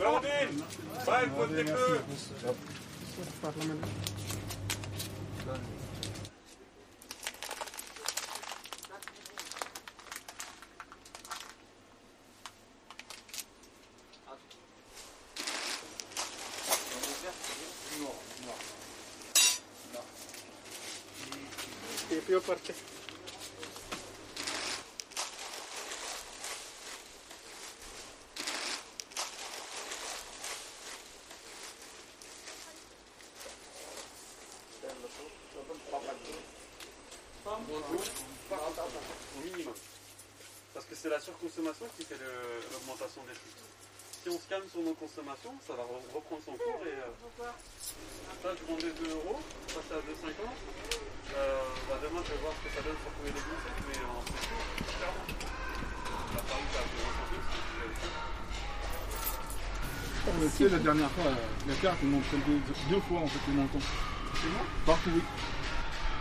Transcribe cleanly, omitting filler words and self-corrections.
Amandine, ouais, le pot des bleus. E più parte. Au minimum. Parce que c'est la surconsommation qui fait l'augmentation des prix. Si on se calme sur nos consommations, ça va reprendre son cours et ça je vendais 2 €, ça c'est à 2,50. Demain je vais voir ce que ça donne pour trouver des bons, mais en session, clairement. La farine ça a fait ressentir, Tu sais, la dernière fois, la carte, ils m'ont prélevé 2 fois en fait le montant. c'est bon. Partout, oui.